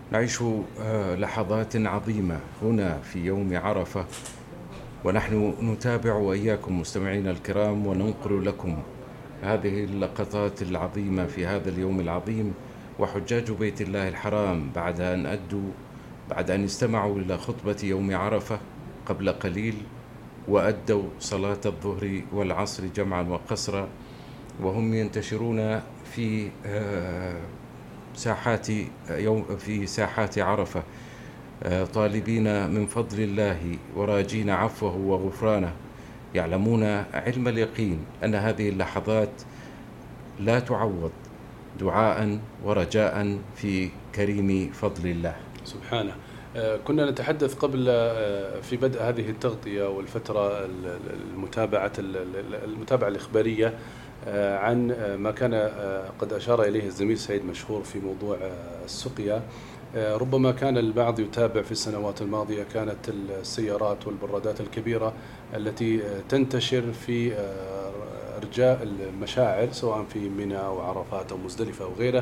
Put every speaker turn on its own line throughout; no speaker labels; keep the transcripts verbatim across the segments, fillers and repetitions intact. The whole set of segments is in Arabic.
نعيش آه، لحظات عظيمة هنا في يوم عرفة، ونحن نتابع وإياكم مستمعينا الكرام وننقل لكم هذه اللقطات العظيمة في هذا اليوم العظيم. وحجاج بيت الله الحرام بعد أن أدوا بعد أن استمعوا إلى خطبة يوم عرفة قبل قليل، وأدوا صلاة الظهر والعصر جمعا وقصرا، وهم ينتشرون في آه، ساحات يوم في ساحات عرفة، آه، طالبين من فضل الله وراجين عفوه وغفرانه، يعلمون علم اليقين أن هذه اللحظات لا تعوض دعاء ورجاء في كريم فضل الله
سبحانه. آه، كنا نتحدث قبل آه، في بدء هذه التغطية والفترة المتابعة المتابعة الإخبارية آه، عن آه، ما كان آه، قد أشار إليه الزميل سعيد مشهور في موضوع آه، السقيا. آه، ربما كان البعض يتابع في السنوات الماضية كانت السيارات والبرادات الكبيرة التي آه، تنتشر في آه، أرجاء المشاعر سواء في منى أو عرفات أو مزدلفة أو غيره.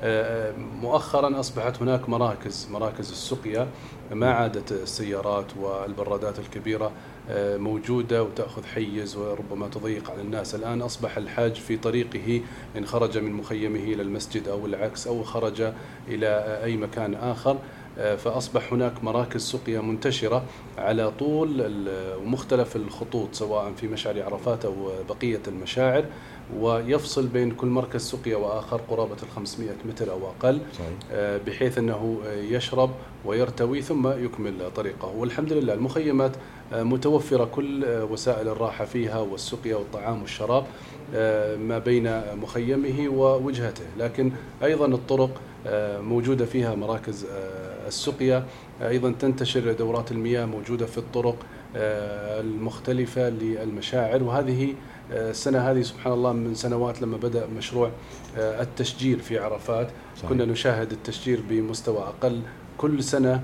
مؤخرا أصبحت هناك مراكز مراكز السقيا، ما عادت السيارات والبرادات الكبيرة موجودة وتأخذ حيز وربما تضيق على الناس. الآن أصبح الحاج في طريقه إن خرج من مخيمه إلى المسجد أو العكس أو خرج إلى أي مكان آخر، فأصبح هناك مراكز سقيا منتشرة على طول ومختلف الخطوط سواء في مشعر عرفات أو بقية المشاعر، ويفصل بين كل مركز سقيا وآخر قرابة الخمسمائة متر أو أقل، بحيث أنه يشرب ويرتوي ثم يكمل طريقه. والحمد لله المخيمات متوفرة كل وسائل الراحة فيها والسقيا والطعام والشراب ما بين مخيمه ووجهته، لكن أيضا الطرق موجودة فيها مراكز السقيا، أيضا تنتشر دورات المياه موجودة في الطرق المختلفة للمشاعر. وهذه السنة هذه سبحان الله من سنوات لما بدأ مشروع التشجير في عرفات، صحيح. كنا نشاهد التشجير بمستوى أقل كل سنة،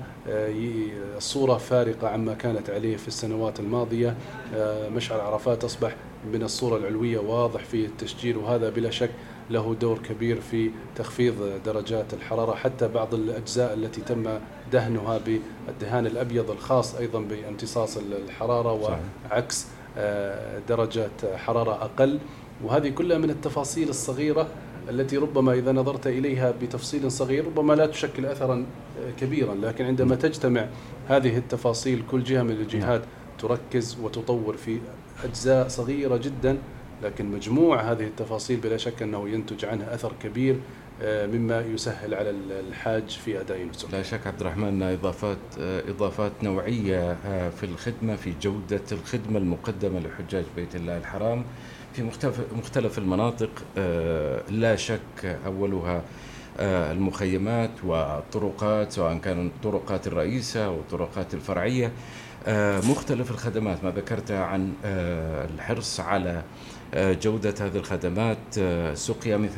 الصورة فارقة عما كانت عليه في السنوات الماضية. مشعر عرفات أصبح من الصورة العلوية واضح في التشجير، وهذا بلا شك له دور كبير في تخفيض درجات الحرارة، حتى بعض الأجزاء التي تم دهنها بالدهان الأبيض الخاص أيضا بامتصاص الحرارة وعكس درجة حرارة أقل. وهذه كلها من التفاصيل الصغيرة التي ربما إذا نظرت إليها بتفصيل صغير ربما لا تشكل أثرا كبيرا، لكن عندما تجتمع هذه التفاصيل كل جهة من الجهات تركز وتطور في أجزاء صغيرة جدا، لكن مجموع هذه التفاصيل بلا شك أنه ينتج عنها أثر كبير مما يسهل على الحاج في أداء نسكه.
لا شك عبد الرحمن إضافات إضافات نوعية في الخدمة، في جودة الخدمة المقدمة لحجاج بيت الله الحرام في مختلف مختلف المناطق. لا شك أولها المخيمات والطرقات، سواء كانت الطرقات الرئيسة أو الطرقات الفرعية، مختلف الخدمات ما ذكرت عن الحرص على جودة هذه الخدمات. سقيا مثل